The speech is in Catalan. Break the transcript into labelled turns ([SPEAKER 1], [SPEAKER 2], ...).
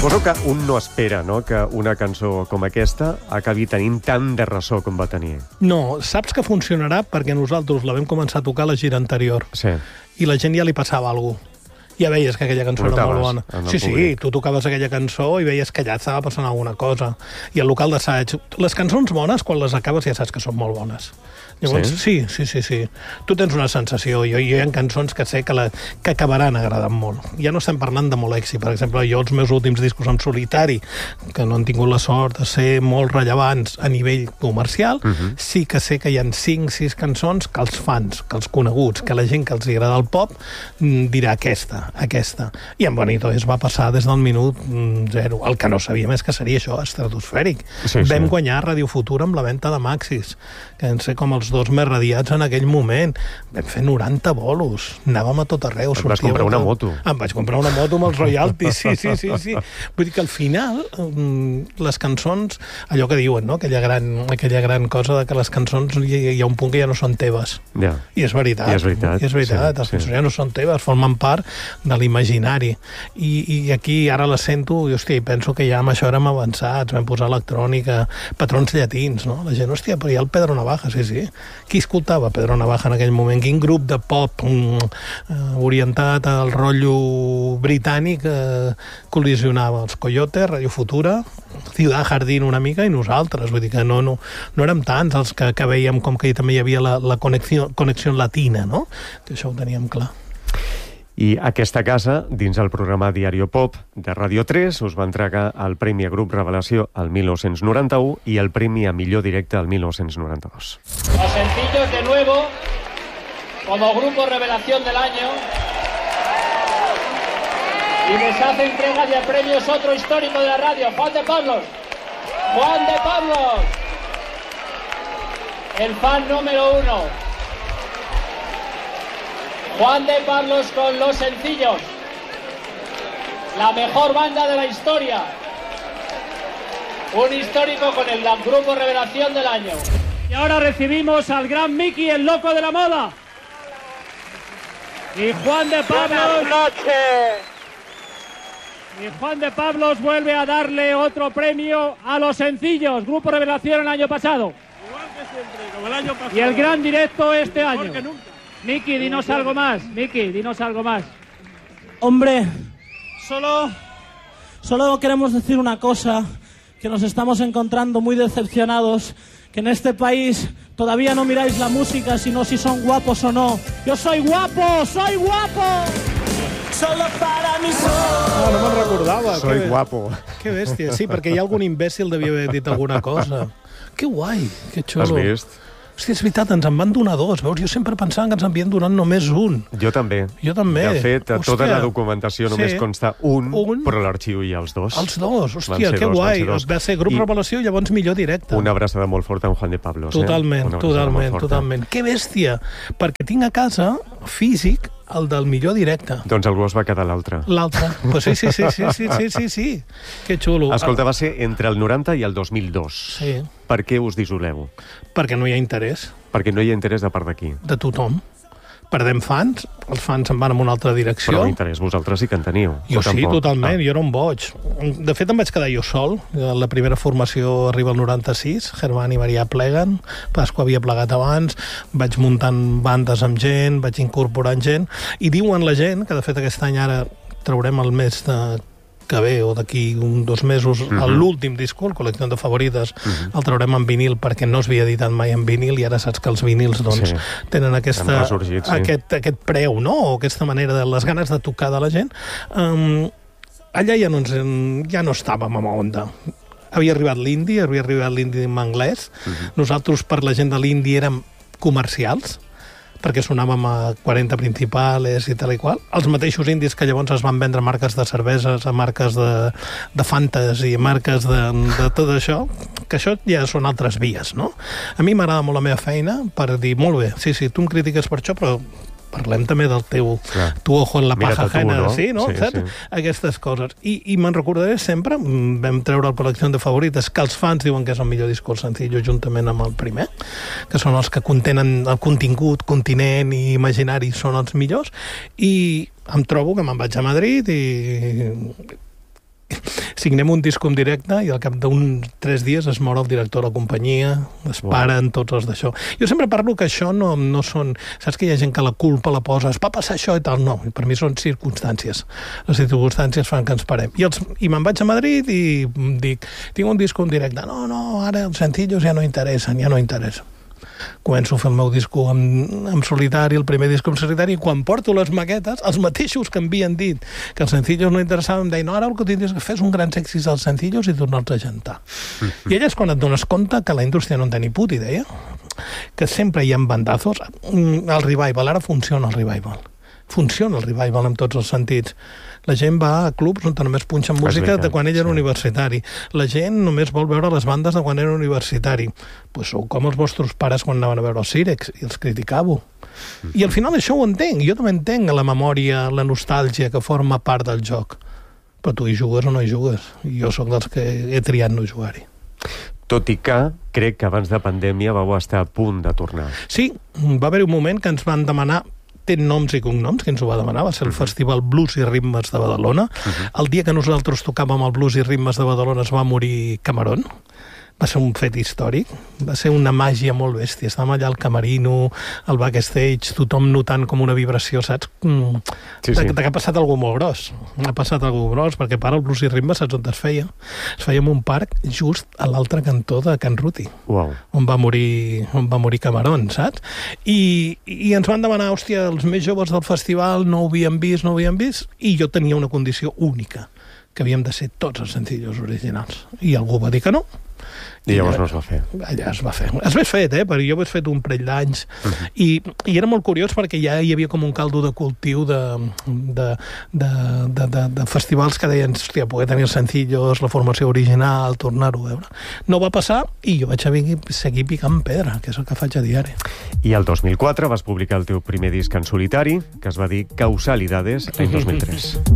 [SPEAKER 1] Suposo que un no espera, no?, que una cançó com aquesta acabi tenint tant de ressò com va tenir.
[SPEAKER 2] No, saps que funcionarà perquè nosaltres la vam començar a tocar la gira anterior.
[SPEAKER 1] Sí.
[SPEAKER 2] I la gent ja li passava alguna cosa. Ja veies que aquella cançó era molt bona. Sí, tu tocaves aquella cançó i veies que allà estava passant alguna cosa. I el local d'assaig... Les cançons bones, quan les acabes ja saps que són molt bones. Llavors, sí. Tu tens una sensació. Jo hi ha cançons que sé que acabaran agradant molt. Ja no estem parlant de molt èxit. Per exemple, jo els meus últims discos en solitari, que no han tingut la sort de ser molt rellevants a nivell comercial, sí que sé que hi ha 5-6 cançons que els fans, que els coneguts, que la gent que els agrada el pop, dirà aquesta. I en Bonito es va passar des del minut 0. El que no sabíem és que seria això, estratosfèric. Vam guanyar Radio Futura amb la venda de Maxis, que vam ser com els dos més radiats en aquell moment. Vam fer 90 bolos, anàvem a tot arreu.
[SPEAKER 1] Et vas comprar una moto.
[SPEAKER 2] Em vaig comprar una moto amb els royalties, sí. Vull dir que al final les cançons, allò que diuen, no?, aquella gran cosa de que les cançons hi ha un punt que ja no són teves. I és veritat. Les cançons ja no són teves, formen part de l'imaginari. I aquí ara la sento i, hòstia, penso que ja amb això érem avançats, vam posar electrònica, patrons llatins, no? La gent, hòstia, però hi ha el Pedro Navaja, sí. Qui escoltava Pedro Navaja en aquell moment? Quin grup de pop orientat al rotllo britànic col·lisionava? Els Coyotes, Radio Futura, Ciudad Jardín una mica i nosaltres. Vull dir que no érem tants els que veiem com que també hi havia la connexió latina, no? Que això ho teníem clar.
[SPEAKER 1] I aquesta casa, dins el programa Diario Pop de Radio 3, us va entregar el Premi a Grup Revelació al 1991 i el Premi a Millor Directe al 1992.
[SPEAKER 3] Los sencillos de nuevo, como Grupo Revelación del año, y les hace entrega de premios otro histórico de la radio, Juan de Pablos. Juan de Pablos, el fan número 1. Juan de Pablos con Los Sencillos, la mejor banda de la historia, un histórico con el Grupo Revelación del año. Y ahora recibimos al gran Miki, el loco de la moda. Y Juan de Pablos... Y Juan de Pablos vuelve a darle otro premio a Los Sencillos, Grupo Revelación el año pasado.
[SPEAKER 4] Igual que siempre, como el año pasado.
[SPEAKER 3] Y el gran directo este año.
[SPEAKER 4] Mejor que nunca.
[SPEAKER 3] Miki, dinos algo más. Miki, dinos algo más.
[SPEAKER 5] Hombre, solo queremos decir una cosa, que nos estamos encontrando muy decepcionados, que en este país todavía no miráis la música, sino si son guapos o no. ¡Yo soy guapo! ¡Soy guapo!
[SPEAKER 2] Solo para mi sol. No me'n recordava.
[SPEAKER 1] Soy guapo.
[SPEAKER 2] Que bèstia, sí, perquè hi ha algun imbècil devia haver dit alguna cosa. Que guai, que xulo.
[SPEAKER 1] Has vist?
[SPEAKER 2] Hòstia, és veritat, ens en van donar 2, veus? Jo sempre pensava que ens havien donat només un.
[SPEAKER 1] Jo també. De fet, a tota la documentació només consta un, però a l'arxiu hi ha els 2.
[SPEAKER 2] Els 2, hòstia, que guai. Va ser Grup Revelació i llavors Millor Directe.
[SPEAKER 1] Una abraçada molt forta amb Juan de Pablos.
[SPEAKER 2] Totalment. Que bèstia, perquè tinc a casa físic el del Millor Directe.
[SPEAKER 1] Doncs algú es va quedar l'altre.
[SPEAKER 2] Pues sí. Que xulo.
[SPEAKER 1] Escolta, va ser entre el 90 i el 2002.
[SPEAKER 2] Sí.
[SPEAKER 1] Per què us dissoleu?
[SPEAKER 2] Perquè no hi ha interès.
[SPEAKER 1] Perquè no hi ha interès de part d'aquí.
[SPEAKER 2] De tothom. Perdem fans, els fans se'n van en una altra direcció.
[SPEAKER 1] Però interès vosaltres sí que en teniu.
[SPEAKER 2] Jo sí, totalment, jo era un boig. De fet, em vaig quedar jo sol. La primera formació arriba al 96, Germán i Maria pleguen, Pasqua havia plegat abans, vaig muntant bandes amb gent, vaig incorporant gent, i diuen la gent, que de fet aquest any ara traurem el mes que ve, o d'aquí 2 mesos, l'últim disc, el Col·lecció de Favorites, el traurem en vinil perquè no s'havia editat mai en vinil i ara saps que els vinils tenen aquest preu, no? O aquesta manera de les ganes de tocar de la gent. Allà ja no estàvem a onda. Havia arribat l'indi en anglès. Nosaltres, per la gent de l'indi, érem comercials, perquè sonàvem a 40 principals i tal i qual. Els mateixos indis que llavors es van vendre marques de cerveses, a marques de Fantas i marques de tot això, que això ja són altres vies, no? A mi m'agrada molt la meva feina per dir, molt bé, sí, tu em critiques per això, però parlem també del teu tu ojo en la paja ajena, sí, no? Aquestes coses. I me'n recordaré sempre, vam treure el Col·lecció de Favorites, que els fans diuen que és el millor disc senzill, juntament amb el primer, que són els que contenen el contingut, continent i imaginari, són els millors, i em trobo que me'n vaig a Madrid i signem un disc en directe i al cap d'uns 3 dies es mor el director de la companyia, es paren tots els d'això. Jo sempre parlo que això no són... Saps que hi ha gent que la culpa la posa, es va passar això i tal? No, per mi són circumstàncies. Les circumstàncies fan que ens parem. I me'n vaig a Madrid i dic, tinc un disc en directe. No, ara els sencillos ja no interessen. Començo a fer el meu disco en solitari, el primer disco en solitari, i quan porto les maquetes, els mateixos que m'havien dit que els sencillos no interessaven, em deien, no, ara el que tindries que fer és un gran èxit als sencillos i tornar-los a jantar. I allà és quan et dones compte que la indústria no en té ni puta idea, que sempre hi ha bandazos. El revival, ara funciona el revival. Funciona el revival en tots els sentits. La gent va a clubs on només punxen música de quan ell era universitari. La gent només vol veure les bandes de quan era universitari. Pues sou com els vostres pares quan anaven a veure els Cirex, i els criticàveu. I al final això ho entenc. Jo també entenc la memòria, la nostàlgia que forma part del joc. Però tu hi jugues o no hi jugues. I jo sóc dels que he triat no jugar-hi.
[SPEAKER 1] Tot i que crec que abans de pandèmia vau estar a punt de tornar.
[SPEAKER 2] Sí, va haver un moment que ens van demanar, té noms i cognoms, que ens ho va demanar, va ser el Festival Blues i Ritmes de Badalona. El dia que nosaltres tocàvem el Blues i Ritmes de Badalona es va morir Camarón. Va ser un fet històric, va ser una màgia molt bèstia. Estàvem allà al camerino, al backstage, tothom notant com una vibració, saps? Que ha passat alguna molt gros. Ha passat alguna gros, perquè per el Blues i Ritmes, saps on es feia? Es feia en un parc just a l'altre cantó de Can Ruti, on va morir Camarón, saps? I ens van demanar, hòstia, els més joves del festival no ho havien vist, i jo tenia una condició única, que havíem de ser tots els sencillos originals. I algú va dir que no.
[SPEAKER 1] I llavors no es va fer.
[SPEAKER 2] Allà es va fer. Es va fet, però jo ho he fet un parell d'anys. I era molt curiós perquè ja hi havia com un caldo de cultiu de festivals que deien, hòstia, poder tenir els sencillos, la formació original, tornar-ho a veure. No va passar i jo vaig seguir picant pedra, que és el que faig a diari.
[SPEAKER 1] I el 2004 vas publicar el teu primer disc en solitari, que es va dir Causalidades, l'any 2003.